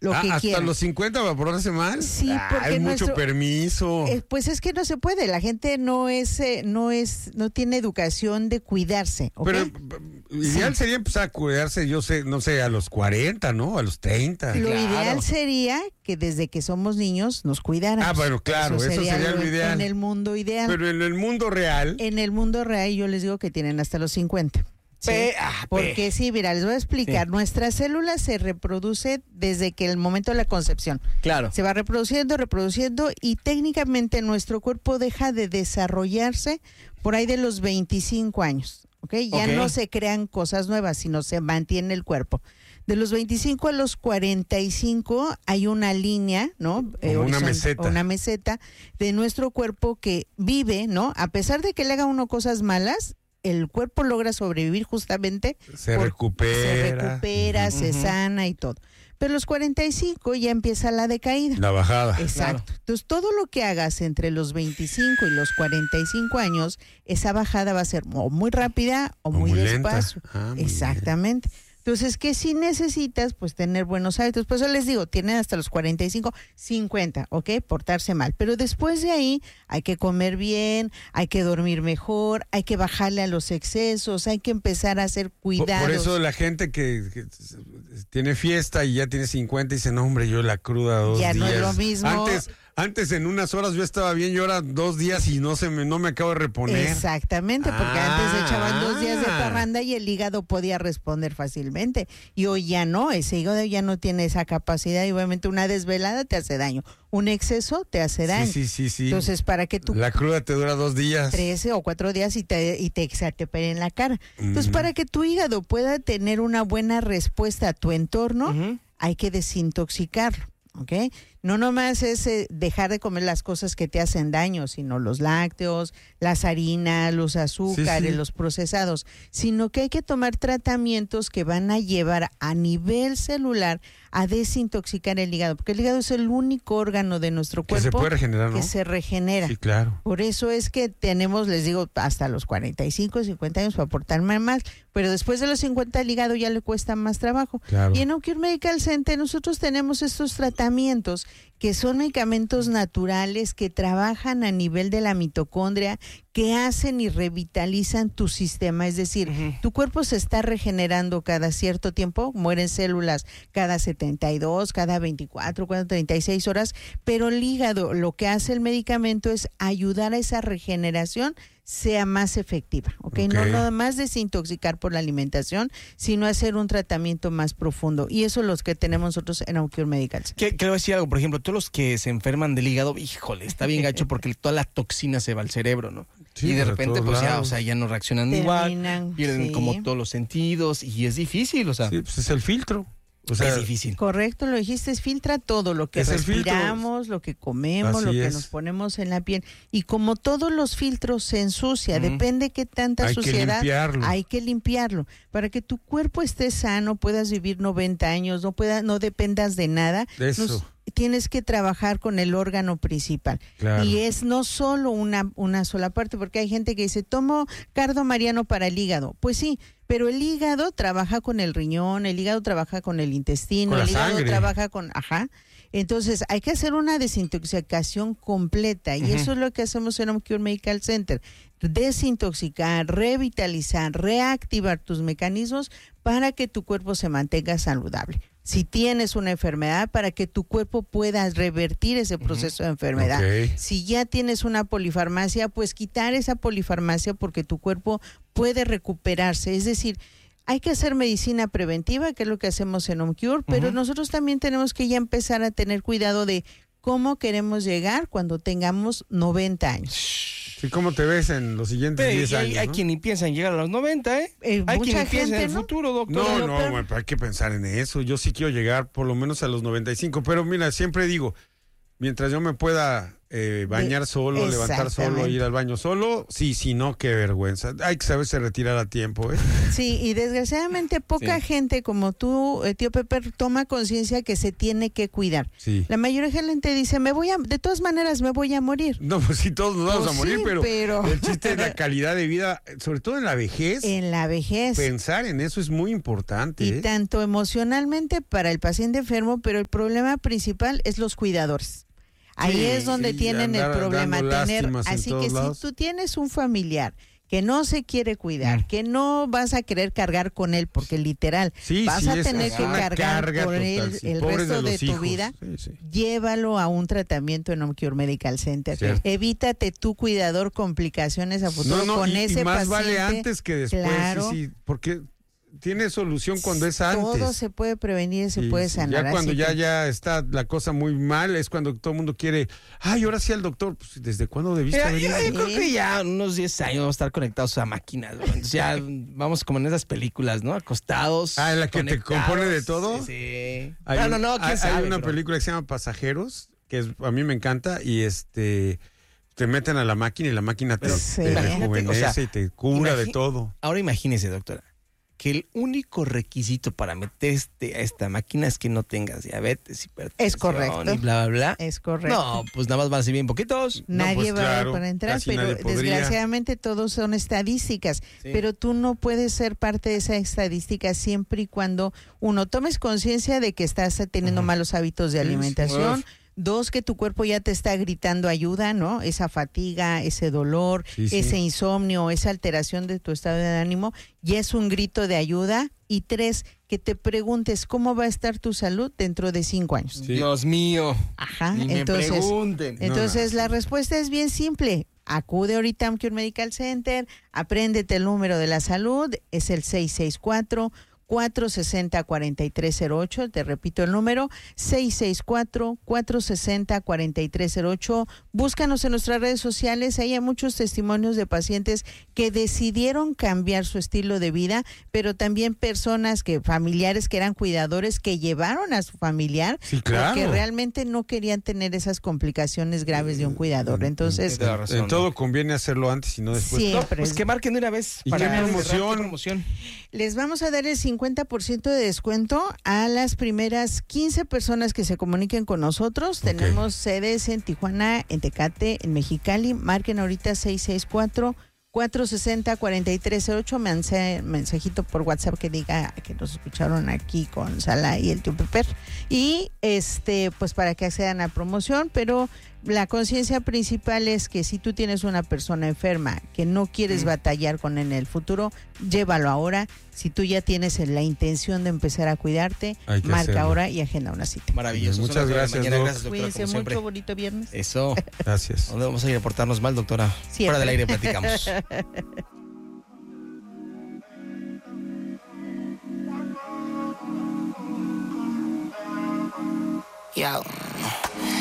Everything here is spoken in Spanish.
lo que ¿Hasta quieran. los 50 para portarse mal? Sí, porque hay mucho permiso. Pues es que no se puede, la gente no tiene educación de cuidarse, ¿ok? Pero ideal sería empezar a cuidarse, no sé, a los 40, ¿no? A los 30. Lo ideal sería que desde que somos niños nos cuidáramos. Bueno, claro, eso sería lo ideal. En el mundo ideal. Pero en el mundo real. En el mundo real yo les digo que tienen hasta los 50. ¿Sí? Porque sí, mira, les voy a explicar. Sí. Nuestra célula se reproduce desde que el momento de la concepción. Claro. Se va reproduciendo y técnicamente nuestro cuerpo deja de desarrollarse por ahí de los 25 años. Ya no se crean cosas nuevas, sino se mantiene el cuerpo. De los 25 a los 45 hay una línea, ¿no? Una meseta de nuestro cuerpo que vive, ¿no? A pesar de que le haga uno cosas malas, el cuerpo logra sobrevivir justamente. Se recupera, se sana y todo. Pero a los 45 ya empieza la decaída. La bajada. Exacto. Claro. Entonces, todo lo que hagas entre los 25 y los 45 años, esa bajada va a ser o muy rápida o muy despacio. Exactamente. Entonces, que si necesitas, pues, tener buenos hábitos. Por eso les digo, tienen hasta los 45, 50, ¿ok? Portarse mal. Pero después de ahí, hay que comer bien, hay que dormir mejor, hay que bajarle a los excesos, hay que empezar a hacer cuidados. Por eso la gente que tiene fiesta y ya tiene 50 dice, no, hombre, yo la cruda 2 días. Ya no es lo mismo. Antes en unas horas yo estaba bien y ahora 2 días y no me acabo de reponer. Exactamente, porque antes echaban 2 días de parranda y el hígado podía responder fácilmente. Y hoy ya no, ese hígado ya no tiene esa capacidad y obviamente una desvelada te hace daño. Un exceso te hace daño. Sí. Entonces, para que tú... La cruda te dura 2 días. 13 o 4 días y te exartepere en la cara. Entonces, para que tu hígado pueda tener una buena respuesta a tu entorno, hay que desintoxicarlo. ¿Ok? No nomás es dejar de comer las cosas que te hacen daño, sino los lácteos, las harinas, los azúcares, los procesados, sino que hay que tomar tratamientos que van a llevar a nivel celular a desintoxicar el hígado, porque el hígado es el único órgano de nuestro cuerpo que se puede regenerar, ¿no? Que se regenera. Sí, claro. Por eso es que tenemos, les digo, hasta los 45, 50 años para aportar más, pero después de los 50 el hígado ya le cuesta más trabajo. Claro. Y en Oncure Medical Center nosotros tenemos estos tratamientos que son medicamentos naturales que trabajan a nivel de la mitocondria, que hacen y revitalizan tu sistema, es decir, tu cuerpo se está regenerando cada cierto tiempo, mueren células cada 72, cada 24, cada 36 horas, pero el hígado, lo que hace el medicamento es ayudar a esa regeneración sea más efectiva, ¿ok? No nada más desintoxicar por la alimentación, sino hacer un tratamiento más profundo. Y eso es lo que tenemos nosotros en Oncure Medical. Quiero decir algo, por ejemplo, todos los que se enferman del hígado, híjole, está bien gacho porque toda la toxina se va al cerebro, ¿no? Sí, y de repente, pues ya no reaccionan igual, pierden como todos los sentidos y es difícil, Sí, pues es el filtro. Es difícil. Correcto, lo dijiste, filtra todo, lo que respiramos, lo que comemos, lo que nos ponemos en la piel. Y como todos los filtros se ensucia, depende qué tanta suciedad, hay que limpiarlo. Para que tu cuerpo esté sano, puedas vivir 90 años, no dependas de nada. Tienes que trabajar con el órgano principal. Claro. Y es no solo una sola parte, porque hay gente que dice, tomo cardo mariano para el hígado. Pues sí, pero el hígado trabaja con el riñón, el hígado trabaja con el intestino, el hígado trabaja con... Entonces, hay que hacer una desintoxicación completa y eso es lo que hacemos en Oncure Medical Center. Desintoxicar, revitalizar, reactivar tus mecanismos para que tu cuerpo se mantenga saludable. Si tienes una enfermedad, para que tu cuerpo pueda revertir ese proceso de enfermedad. Si ya tienes una polifarmacia, pues quitar esa polifarmacia porque tu cuerpo puede recuperarse. Es decir, hay que hacer medicina preventiva, que es lo que hacemos en Oncure, pero nosotros también tenemos que ya empezar a tener cuidado de cómo queremos llegar cuando tengamos 90 años. Sí, ¿cómo te ves en los siguientes 10 años? Hay quien ni piensa en llegar a los 90, ¿eh? Hay quien ni piensa en el futuro, doctor. No, hay que pensar en eso. Yo sí quiero llegar por lo menos a los 95, pero mira, siempre digo, mientras yo me pueda bañar solo, levantar solo, ir al baño solo. Sí, si no, qué vergüenza. Hay que saberse retirar a tiempo, ¿eh? Sí, y desgraciadamente poca gente como tú, tío Pepe, toma conciencia que se tiene que cuidar. Sí. La mayoría de la gente dice, de todas maneras me voy a morir. No, pues sí, todos nos vamos a morir, pero el chiste es la calidad de vida, sobre todo en la vejez. En la vejez. Pensar en eso es muy importante. Y tanto emocionalmente para el paciente enfermo, pero el problema principal es los cuidadores. Ahí es donde tienen el problema, así que si tú tienes un familiar que no se quiere cuidar, que no vas a querer cargar con él, porque literal, vas a tener que cargar con él el resto de tu vida, llévalo a un tratamiento en Home Cure Medical Center. Cierto. Evítate tu cuidador complicaciones a futuro con ese más paciente. Vale antes que después, claro, porque tiene solución cuando es antes. Todo se puede prevenir, se puede sanar. Ya cuando ya está la cosa muy mal, es cuando todo el mundo quiere, ahora sí al doctor. Pues, ¿desde cuándo debiste venir? Yo creo que ya unos 10 años vamos a estar conectados a máquinas, ¿no? Entonces ya vamos como en esas películas, ¿no? Acostados. ¿En la que te compone de todo? Sí. Hay una película que se llama Pasajeros, que a mí me encanta, y te meten a la máquina y la máquina te rejuvenece y te cura de todo. Ahora imagínese, doctora, que el único requisito para meterte a esta máquina es que no tengas diabetes, hipertensión, es correcto, y bla, bla, bla. Es correcto. No, pues nada más van a ser bien poquitos. Nadie va a poder entrar, pero desgraciadamente todos son estadísticas. Sí. Pero tú no puedes ser parte de esa estadística siempre y cuando, uno, tomes conciencia de que estás teniendo malos hábitos de alimentación. Dos, que tu cuerpo ya te está gritando ayuda, ¿no? Esa fatiga, ese dolor, ese insomnio, esa alteración de tu estado de ánimo, ya es un grito de ayuda. Y tres, que te preguntes cómo va a estar tu salud dentro de 5 años. Sí. Dios mío. Ajá. Ni entonces, me pregunten. Entonces, la respuesta es bien simple. Acude ahorita a Home Cure Medical Center, apréndete el número de la salud, es el 664-460-4308, te repito el número, 664-460-4308. Búscanos en nuestras redes sociales, ahí hay muchos testimonios de pacientes que decidieron cambiar su estilo de vida, pero también familiares que eran cuidadores que llevaron a su familiar, porque realmente no querían tener esas complicaciones graves de un cuidador. Entonces, en todo conviene hacerlo antes y no después. Siempre. Pues que marquen de una vez. ¿Y qué promoción? Les vamos a dar el 50% de descuento a las primeras 15 personas que se comuniquen con nosotros. Tenemos sedes en Tijuana, en Tecate, en Mexicali. Marquen ahorita 664-460-4308, mensajito por WhatsApp que diga que nos escucharon aquí con Sala y el tío Pepe. Y pues para que accedan a promoción, pero la conciencia principal es que si tú tienes una persona enferma que no quieres batallar con en el futuro, llévalo ahora. Si tú ya tienes la intención de empezar a cuidarte, marca ahora y agenda una cita. Maravilloso. Muchas gracias, gracias, doctora. Cuídense mucho, bonito viernes. Eso. Gracias. ¿Dónde vamos a ir a portarnos mal, doctora? Siempre. Fuera del aire platicamos. Yo.